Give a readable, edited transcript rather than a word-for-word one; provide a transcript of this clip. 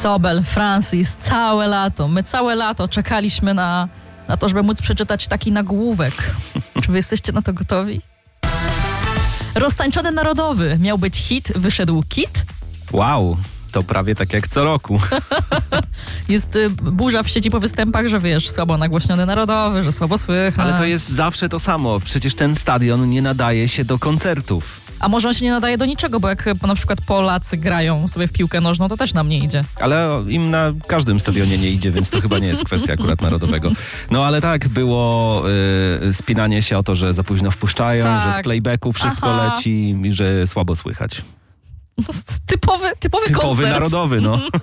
Sobel, Francis, my całe lato czekaliśmy na to, żeby móc przeczytać taki nagłówek. Czy wy jesteście na to gotowi? Roztańczony narodowy. Miał być hit, wyszedł kit. Wow, to prawie tak jak co roku. Jest burza w sieci po występach, że wiesz, słabo nagłośniony narodowy, że słabo słychać. Ale to jest zawsze to samo. Przecież ten stadion nie nadaje się do koncertów. A może on się nie nadaje do niczego, bo jak na przykład Polacy grają sobie w piłkę nożną, to też nam nie idzie. Ale im na każdym stadionie nie idzie, więc to chyba nie jest kwestia akurat narodowego. No ale tak, było spinanie się o to, że za późno wpuszczają, Tak. że z playbacku wszystko leci i że słabo słychać. Typowy koncert. Typowy narodowy, no.